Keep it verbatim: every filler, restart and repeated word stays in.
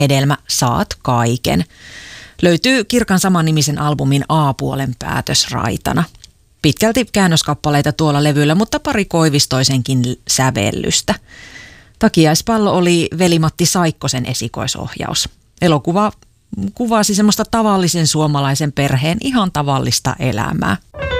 Hedelmä, saat kaiken. Löytyy Kirkan samannimisen albumin A-puolen päätösraitana. Pitkälti käännöskappaleita tuolla levyllä, mutta pari koivistoisenkin sävellystä. Takiaispallo oli Veli-Matti Saikkosen esikoisohjaus. Elokuva kuvasi semmoista tavallisen suomalaisen perheen ihan tavallista elämää.